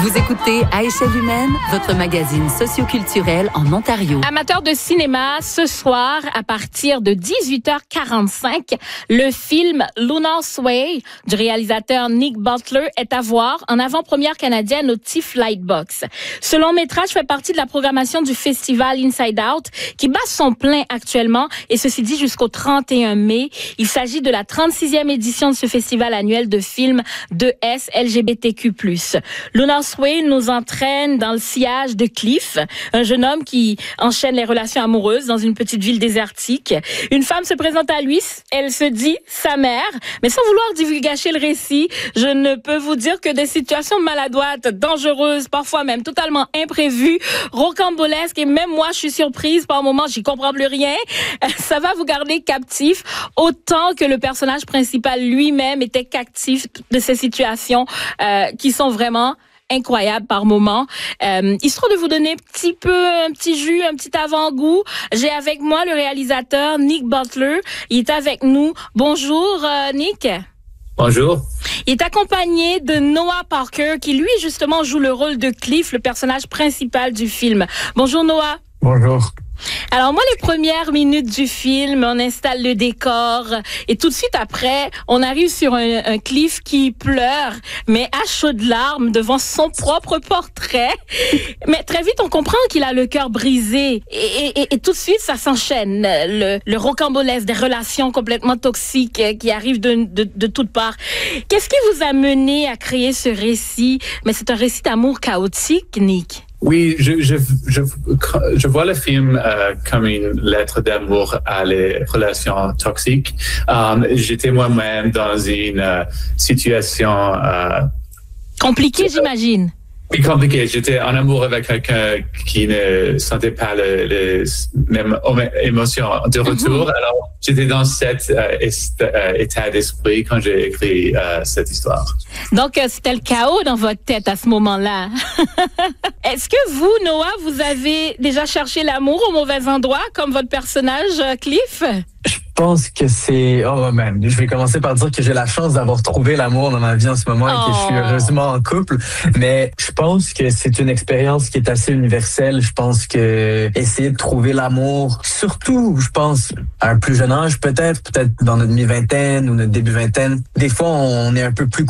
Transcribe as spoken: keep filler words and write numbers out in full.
Vous écoutez À échelle humaine, votre magazine socioculturel en Ontario. Amateurs de cinéma, ce soir, à partir de dix-huit heures quarante-cinq, le film Lunar Sway du réalisateur Nick Butler est à voir en avant-première canadienne au TIFF Lightbox. Ce long métrage fait partie de la programmation du festival Inside Out qui bat son plein actuellement et ceci dit jusqu'au trente et un mai. Il s'agit de la trente-sixième édition de ce festival annuel de films deux S L G B T Q plus. Lunar Sway nous entraîne dans le sillage de Cliff, un jeune homme qui enchaîne les relations amoureuses dans une petite ville désertique. Une femme se présente à lui, elle se dit sa mère, mais sans vouloir divulgacher le récit, je ne peux vous dire que des situations maladroites, dangereuses, parfois même totalement imprévues, rocambolesques, et même moi je suis surprise par moments, j'y comprends plus rien. Ça va vous garder captif autant que le personnage principal lui-même était captif de ces situations euh, qui sont vraiment incroyable par moment. Euh, histoire de vous donner un petit peu, un petit jus, un petit avant-goût, j'ai avec moi le réalisateur Nick Butler. Il est avec nous. Bonjour, euh, Nick. Bonjour. Il est accompagné de Noah Parker, qui lui, justement, joue le rôle de Cliff, le personnage principal du film. Bonjour, Noah. Bonjour. Alors moi, les premières minutes du film, on installe le décor et tout de suite après, on arrive sur un, un Cliff qui pleure, mais à chaudes larmes devant son propre portrait. Mais très vite, on comprend qu'il a le cœur brisé et, et, et tout de suite, ça s'enchaîne. Le, le rocambolesque des relations complètement toxiques qui arrivent de, de, de toutes parts. Qu'est-ce qui vous a mené à créer ce récit? Mais c'est un récit d'amour chaotique, Nick. Oui, je, je, je, je vois le film euh, comme une lettre d'amour à les relations toxiques. Um, j'étais moi-même dans une uh, situation... Uh, compliquée, j'imagine. Oui, compliqué. J'étais en amour avec quelqu'un qui ne sentait pas le, le même émotion de retour. Mm-hmm. Alors, j'étais dans cet euh, est, euh, état d'esprit quand j'ai écrit euh, cette histoire. Donc, euh, c'était le chaos dans votre tête à ce moment-là. Est-ce que vous, Noah, vous avez déjà cherché l'amour au mauvais endroit, comme votre personnage, euh, Cliff? Je pense que c'est... Oh man, je vais commencer par dire que j'ai la chance d'avoir trouvé l'amour dans ma vie en ce moment et que je suis heureusement en couple. Mais je pense que c'est une expérience qui est assez universelle. Je pense que essayer de trouver l'amour, surtout, je pense, à un plus jeune âge peut-être, peut-être dans notre mi-vingtaine ou notre début vingtaine, des fois on est un peu plus